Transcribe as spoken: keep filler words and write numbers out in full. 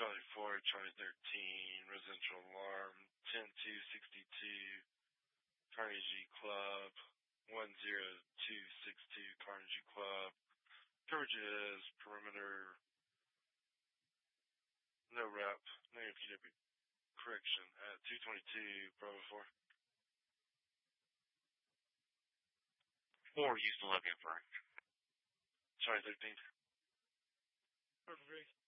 Charlie four, Charlie thirteen, residential alarm, ten two sixty-two, Carnegie Club, one zero two six two, Carnegie Club. Coverage is perimeter, no rep, negative P W. Correction at two twenty-two, Bravo four. four, Houston looking for. Charlie thirteen. Perfect.